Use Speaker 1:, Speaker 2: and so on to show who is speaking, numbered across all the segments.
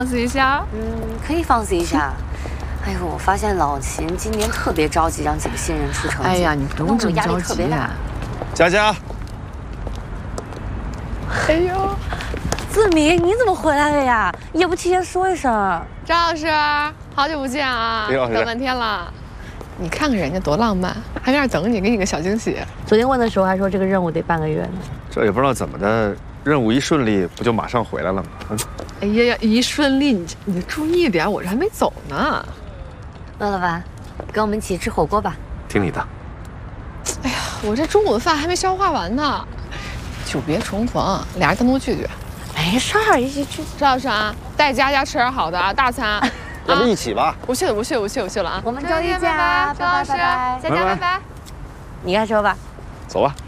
Speaker 1: 放肆一下？
Speaker 2: 可以放肆一下。哎呦，我发现老秦今年特别着急让几个新人出成绩。
Speaker 1: 哎呀，你不用这么着急啊。
Speaker 3: 佳佳，
Speaker 1: 哎呦，
Speaker 2: 子明，你怎么回来了呀？也不提前说一声。
Speaker 1: 张老师，好久不见啊！等半天了。你看看人家多浪漫，还在那儿等你，给你个小惊喜。
Speaker 2: 昨天问的时候还说这个任务得半个月呢。
Speaker 3: 这也不知道怎么的，任务一顺利，不就马上回来了吗？
Speaker 1: 哎呀，一顺利，你注意点，我这还没走呢。
Speaker 2: 饿了吧？跟我们一起吃火锅吧。
Speaker 3: 听你的。
Speaker 1: 哎呀，我这中午的饭还没消化完呢。久别重逢，俩人单独聚聚。
Speaker 2: 没事儿，一起去。
Speaker 1: 张老师啊，带佳佳吃点好的啊，大餐。
Speaker 3: 要不一起吧？
Speaker 1: 不去了啊！
Speaker 2: 我们周一见啊，
Speaker 1: 张老师，佳佳拜拜。
Speaker 2: 你开车吧。
Speaker 3: 走吧。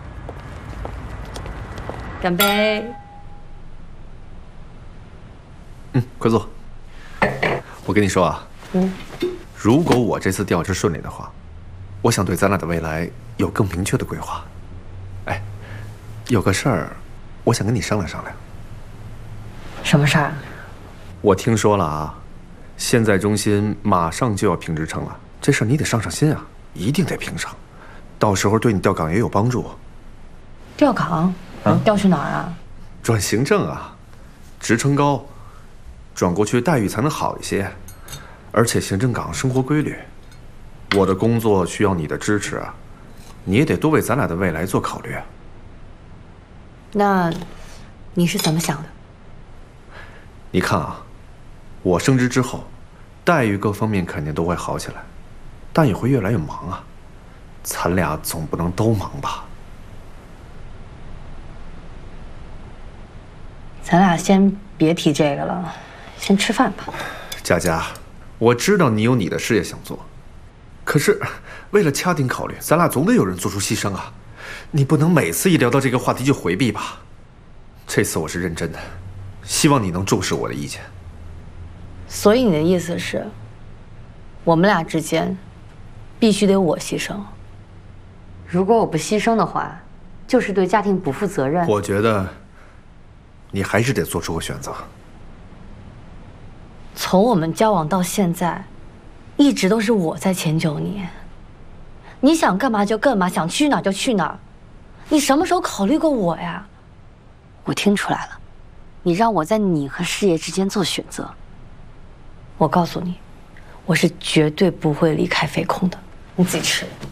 Speaker 2: 干杯。
Speaker 3: 快坐。我跟你说啊，如果我这次调职顺利的话，我想对咱俩的未来有更明确的规划。哎，有个事儿，我想跟你商量商量。
Speaker 2: 什么事儿？
Speaker 3: 我听说了啊，现在中心马上就要评职称了，这事儿你得上心啊，一定得评上，到时候对你调岗也有帮助。
Speaker 2: 调岗？调去哪儿啊？
Speaker 3: 转行政啊，职称高，转过去待遇才能好一些，而且行政岗生活规律。我的工作需要你的支持啊，你也得多为咱俩的未来做考虑啊。
Speaker 2: 那你是怎么想的？
Speaker 3: 你看啊，我升职之后，待遇各方面肯定都会好起来，但也会越来越忙啊。咱俩总不能都忙吧？
Speaker 2: 咱俩先别提这个了，先吃饭吧。
Speaker 3: 佳佳，我知道你有你的事业想做，可是为了家庭考虑，咱俩总得有人做出牺牲啊。你不能每次一聊到这个话题就回避吧？这次我是认真的，希望你能重视我的意见。
Speaker 2: 所以你的意思是，我们俩之间必须得我牺牲？如果我不牺牲的话，就是对家庭不负责任。
Speaker 3: 我觉得你还是得做出个选择。
Speaker 2: 从我们交往到现在，一直都是我在迁就你。你想干嘛就干嘛，想去哪儿就去哪儿。你什么时候考虑过我呀？我听出来了，你让我在你和事业之间做选择。我告诉你，我是绝对不会离开飞空的。你自己吃。